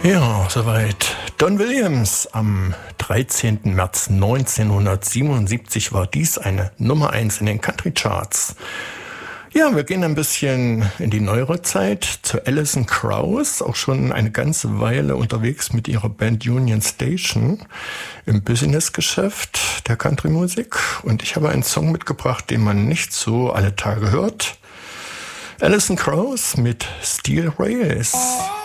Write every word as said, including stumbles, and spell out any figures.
Ja, soweit. Don Williams. Am dreizehnten März neunzehnhundertsiebenundsiebzig war dies eine Nummer eins in den Country Charts. Ja, wir gehen ein bisschen in die neuere Zeit zu Alison Krauss, auch schon eine ganze Weile unterwegs mit ihrer Band Union Station im Businessgeschäft der Country-Musik. Und ich habe einen Song mitgebracht, den man nicht so alle Tage hört. Alison Krauss mit Steel Rails.